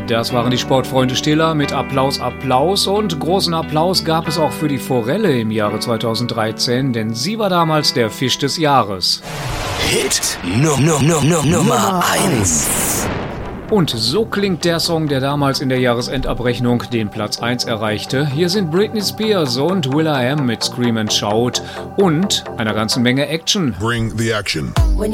Das waren die Sportfreunde Stiller mit Applaus, Applaus, und großen Applaus gab es auch für die Forelle im Jahre 2013, denn sie war damals der Fisch des Jahres. Hit Nummer 1. Und so klingt der Song, der damals in der Jahresendabrechnung den Platz 1 erreichte. Hier sind Britney Spears und will.i.am mit Scream and Shout und einer ganzen Menge Action. Bring the action.